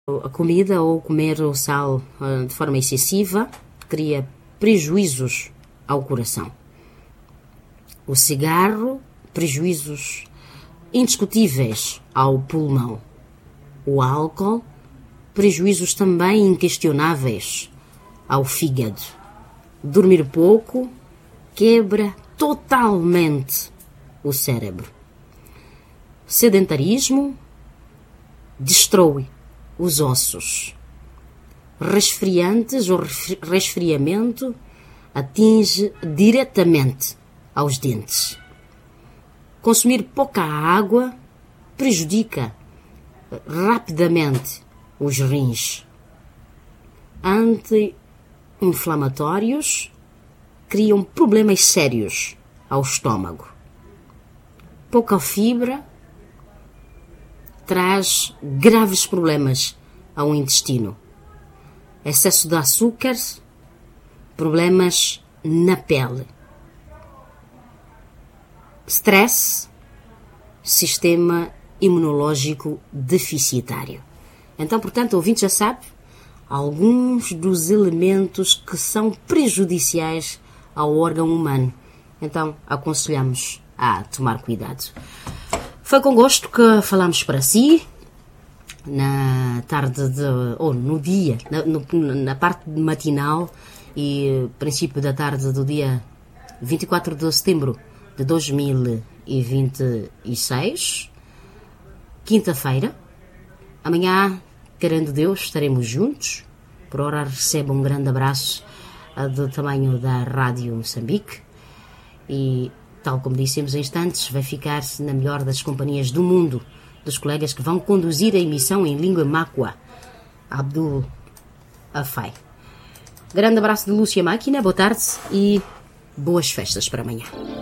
A comida ou comer o sal de forma excessiva cria prejuízos ao coração. O cigarro, prejuízos indiscutíveis ao pulmão. O álcool, prejuízos também inquestionáveis ao fígado. Dormir pouco quebra totalmente o cérebro. Sedentarismo destrói os ossos. Resfriantes ou resfriamento atinge diretamente aos dentes. Consumir pouca água prejudica rapidamente os rins. Anti-inflamatórios criam problemas sérios ao estômago. Pouca fibra traz graves problemas ao intestino. Excesso de açúcar, problemas na pele. Stress, sistema imunológico deficitário. Então, portanto, o ouvinte já sabe alguns dos elementos que são prejudiciais ao órgão humano. Então, aconselhamos a tomar cuidado. Foi com gosto que falamos para si, na tarde ou no dia, na parte matinal e princípio da tarde do dia 24 de setembro de 2026, quinta-feira. Amanhã, querendo Deus, estaremos juntos. Por hora, receba um grande abraço do tamanho da Rádio Moçambique e, tal como dissemos em instantes, vai ficar na melhor das companhias do mundo, dos colegas que vão conduzir a emissão em língua máqua, Abdul Afai. Grande abraço de Lúcia Máquina, boa tarde e boas festas para amanhã.